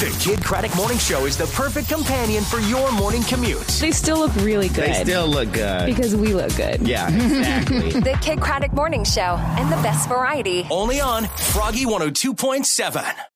The Kid Craddock Morning Show is the perfect companion for your morning commute. They still look really good. They still look good. Because we look good. Yeah, exactly. The Kid Craddock Morning Show and the best variety. Only on Froggy 102.7.